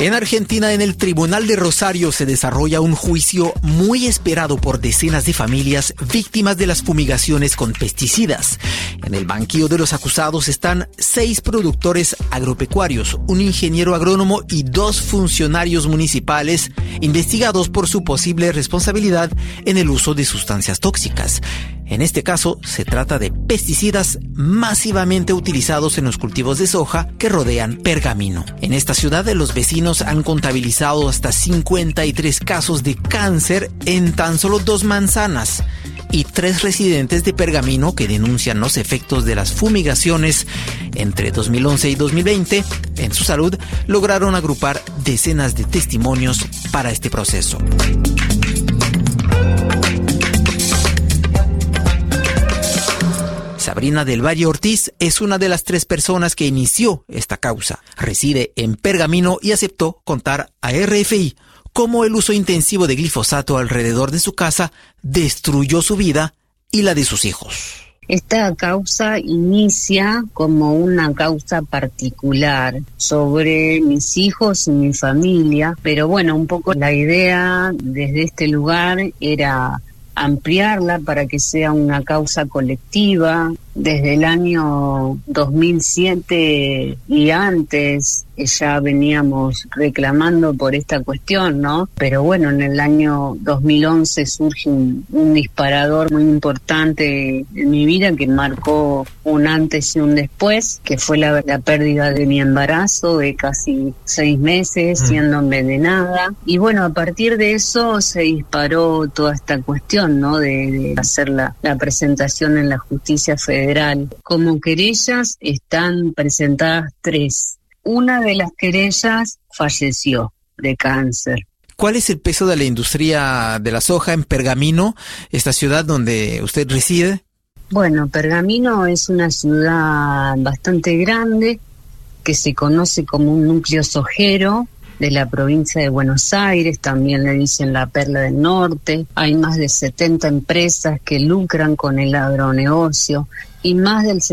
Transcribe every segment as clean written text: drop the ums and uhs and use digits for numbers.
En Argentina, en el Tribunal de Rosario, se desarrolla un juicio muy esperado por decenas de familias víctimas de las fumigaciones con pesticidas. En el banquillo de los acusados están 6 productores agropecuarios, un ingeniero agrónomo y 2 funcionarios municipales investigados por su posible responsabilidad en el uso de sustancias tóxicas. En este caso, se trata de pesticidas masivamente utilizados en los cultivos de soja que rodean Pergamino. En esta ciudad, los vecinos han contabilizado hasta 53 casos de cáncer en tan solo 2 manzanas. Y 3 residentes de Pergamino que denuncian los efectos de las fumigaciones entre 2011 y 2020 en su salud lograron agrupar decenas de testimonios para este proceso. Sabrina del Valle Ortiz es una de las 3 personas que inició esta causa. Reside en Pergamino y aceptó contar a RFI cómo el uso intensivo de glifosato alrededor de su casa destruyó su vida y la de sus hijos. Esta causa inicia como una causa particular sobre mis hijos y mi familia, pero bueno, un poco la idea desde este lugar era ampliarla para que sea una causa colectiva. Desde el año 2007 y antes ya veníamos reclamando por esta cuestión, ¿no? Pero bueno, en el año 2011 surge un disparador muy importante en mi vida que marcó un antes y un después, que fue la pérdida de mi embarazo de casi 6 meses siendo envenenada. Y bueno, a partir de eso se disparó toda esta cuestión, ¿no? De hacer la presentación en la justicia federal. Como querellas están presentadas 3. Una de las querellas falleció de cáncer. ¿Cuál es el peso de la industria de la soja en Pergamino, esta ciudad donde usted reside? Bueno, Pergamino es una ciudad bastante grande que se conoce como un núcleo sojero de la provincia de Buenos Aires, también le dicen la Perla del Norte. Hay más de 70 empresas que lucran con el agronegocio y más del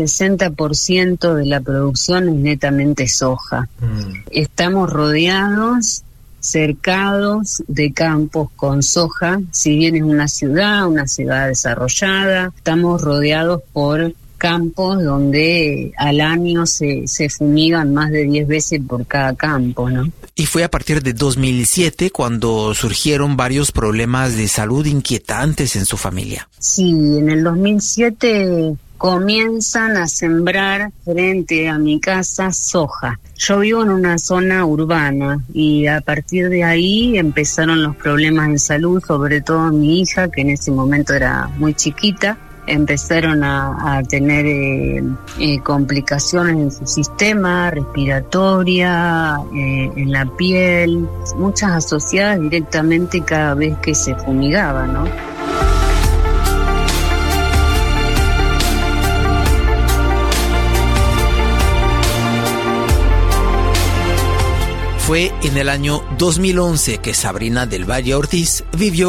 60% de la producción es netamente soja. Estamos rodeados, cercados de campos con soja, si bien es una ciudad desarrollada, estamos rodeados por campos donde al año se fumigan más de 10 veces por cada campo, ¿no? Y fue a partir de 2007 cuando surgieron varios problemas de salud inquietantes en su familia. Sí, en el 2007 comienzan a sembrar frente a mi casa soja. Yo vivo en una zona urbana y a partir de ahí empezaron los problemas de salud, sobre todo mi hija, que en ese momento era muy chiquita. Empezaron a tener complicaciones en su sistema respiratoria, en la piel, muchas asociadas directamente cada vez que se fumigaba, ¿no? Fue en el año 2011 que Sabrina del Valle Ortiz vivió